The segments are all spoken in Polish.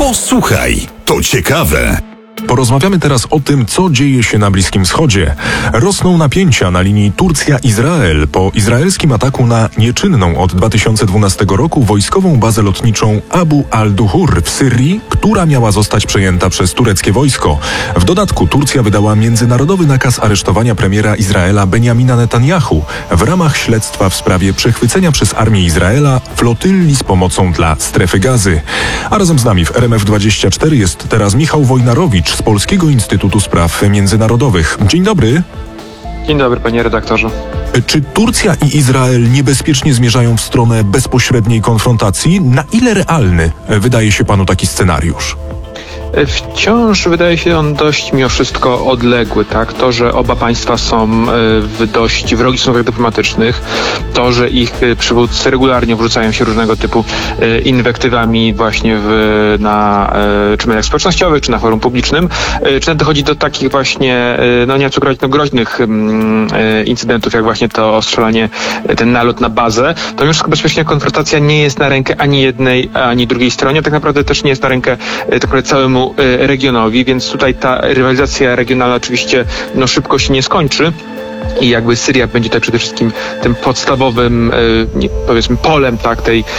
Posłuchaj, to ciekawe. Porozmawiamy teraz o tym, co dzieje się na Bliskim Wschodzie. Rosną napięcia na linii Turcja-Izrael po izraelskim ataku na nieczynną od 2012 roku wojskową bazę lotniczą Abu al-Duhur w Syrii, która miała zostać przejęta przez tureckie wojsko. W dodatku Turcja wydała międzynarodowy nakaz aresztowania premiera Izraela Benjamina Netanyahu w ramach śledztwa w sprawie przechwycenia przez armię Izraela flotylli z pomocą dla Strefy Gazy. A razem z nami w RMF24 jest teraz Michał Wojnarowicz z Polskiego Instytutu Spraw Międzynarodowych. Dzień dobry. Dzień dobry, panie redaktorze. Czy Turcja i Izrael niebezpiecznie zmierzają w stronę bezpośredniej konfrontacji? Na ile realny wydaje się panu taki scenariusz? Wciąż wydaje się on dość mimo wszystko odległy, tak? To, że oba państwa są w dość wrogich stosunkach dyplomatycznych, to, że ich przywódcy regularnie wrzucają się różnego typu inwektywami właśnie czy w mediach społecznościowych, czy na forum publicznym, czy dochodzi do takich właśnie, nie wiem co groźnych incydentów, jak właśnie to ostrzelanie, ten nalot na bazę, to już bezpośrednia konfrontacja nie jest na rękę ani jednej, ani drugiej stronie, tak naprawdę też nie jest na rękę tak naprawdę całemu regionowi, więc tutaj ta rywalizacja regionalna oczywiście szybko się nie skończy. I jakby Syria będzie tutaj przede wszystkim tym podstawowym, powiedzmy, polem, tak,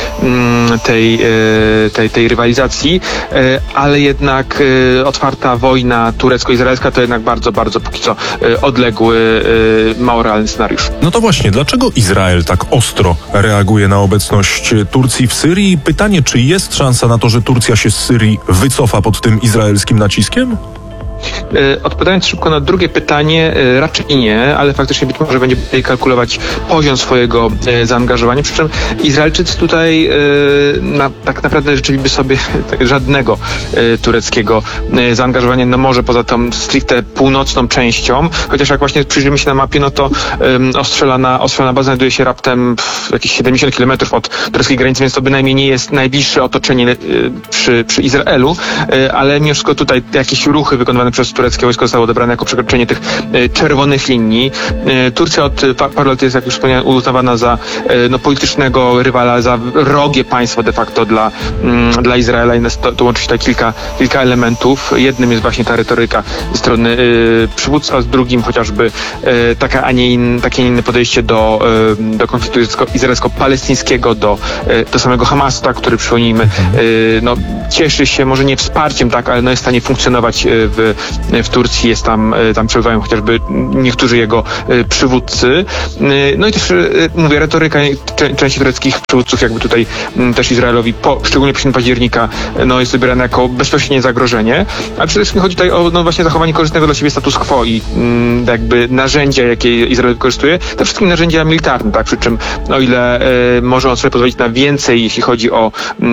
tej rywalizacji, ale jednak otwarta wojna turecko-izraelska to jednak bardzo, bardzo póki co odległy, mało realny scenariusz. No to właśnie, dlaczego Izrael tak ostro reaguje na obecność Turcji w Syrii? Pytanie, czy jest szansa na to, że Turcja się z Syrii wycofa pod tym izraelskim naciskiem? Odpowiadając szybko na drugie pytanie, raczej nie, ale faktycznie być może będzie kalkulować poziom swojego zaangażowania, przy czym Izraelczycy tutaj tak naprawdę życzyliby sobie żadnego tureckiego zaangażowania, może poza tą stricte północną częścią, chociaż jak właśnie przyjrzymy się na mapie, to ostrzelana baza znajduje się raptem jakieś 70 km od tureckiej granicy, więc to bynajmniej nie jest najbliższe otoczenie przy Izraelu, ale mimo wszystko tutaj jakieś ruchy wykonywane przez tureckie wojsko zostało odebrane jako przekroczenie tych czerwonych linii. Turcja od paru lat jest, jak już wspomniałem, uznawana za politycznego rywala, za wrogie państwo de facto dla Izraela i to łączy się tutaj kilka elementów. Jednym jest właśnie ta retoryka ze strony przywództwa, z drugim chociażby takie, a nie inne podejście do konfliktu izraelsko-palestyńskiego, do samego Hamasu, tak, który, przypomnijmy, cieszy się może nie wsparciem, tak, ale jest w stanie funkcjonować w Turcji, tam przebywają chociażby niektórzy jego przywódcy. No i też, mówię, retoryka części tureckich przywódców jakby tutaj też Izraelowi, szczególnie po października, jest wybierana jako bezpośrednie zagrożenie, a przede wszystkim chodzi tutaj o właśnie zachowanie korzystnego dla siebie status quo i jakby narzędzia, jakie Izrael wykorzystuje, to wszystkim narzędzia militarne, tak, przy czym o ile może on sobie pozwolić na więcej, jeśli chodzi o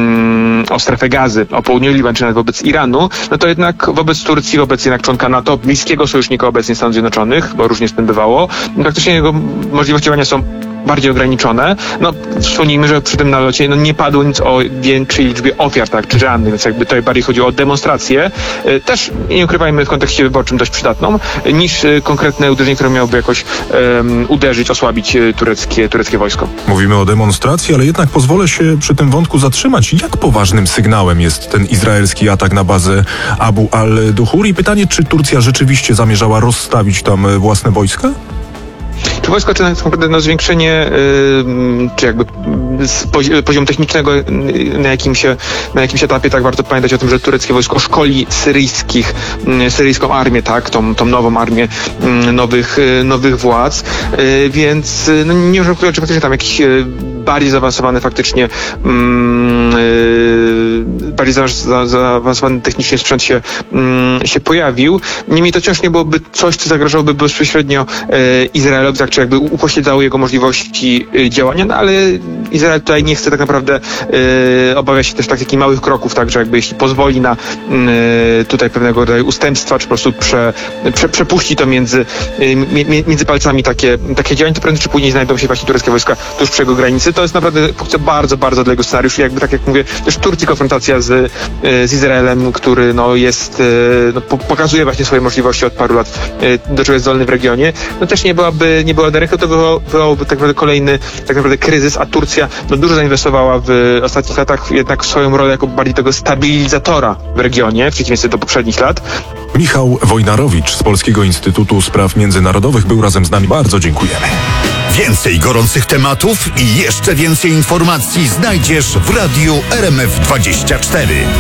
strefę Gazy, o południowy Liban, czy nawet wobec Iranu, to jednak wobec Turcji, wobec jednak członka NATO, bliskiego sojusznika obecnie Stanów Zjednoczonych, bo różnie z tym bywało, praktycznie jego możliwości działania są bardziej ograniczone. Wspomnijmy, że przy tym nalocie nie padło nic o większej liczbie ofiar, tak, czy rannych, więc jakby tutaj bardziej chodziło o demonstrację, też nie ukrywajmy w kontekście wyborczym dość przydatną, niż konkretne uderzenie, które miałoby jakoś uderzyć, osłabić tureckie wojsko. Mówimy o demonstracji, ale jednak pozwolę się przy tym wątku zatrzymać. Jak poważnym sygnałem jest ten izraelski atak na bazę Abu al-Duhur? I pytanie, czy Turcja rzeczywiście zamierzała rozstawić tam własne wojska? Czy wojsko, czy konkretne zwiększenie, czy jakby poziomu technicznego na jakimś etapie, tak, warto pamiętać o tym, że tureckie wojsko szkoli syryjską armię, tak, tą nową armię nowych władz, więc nie możemy powiedzieć, czy faktycznie tam jakiś bardziej zaawansowany faktycznie bardziej zaawansowany technicznie sprzęt się pojawił. Niemniej to wciąż nie byłoby coś, co zagrażałoby bezpośrednio Izraelowi, tak, czy jakby upośledzało jego możliwości działania, ale Izrael tutaj nie chce tak naprawdę, obawia się też takich małych kroków, tak, że jakby jeśli pozwoli na tutaj pewnego rodzaju ustępstwa, czy po prostu przepuści to między palcami takie działania, to prędzej czy później znajdą się właśnie tureckie wojska tuż przy jego granicy. To jest naprawdę bardzo, bardzo odległy scenariusz i jakby, tak jak mówię, też w Turcji konfrontacja z z Izraelem, który jest, pokazuje właśnie swoje możliwości od paru lat, do czego jest zdolny w regionie, też nie byłaby na rękę, to wywołałoby tak naprawdę kolejny kryzys, a Turcja dużo zainwestowała w ostatnich latach jednak w swoją rolę jako bardziej tego stabilizatora w regionie, w przeciwieństwie do poprzednich lat. Michał Wojnarowicz z Polskiego Instytutu Spraw Międzynarodowych był razem z nami. Bardzo dziękujemy. Więcej gorących tematów i jeszcze więcej informacji znajdziesz w Radiu RMF24.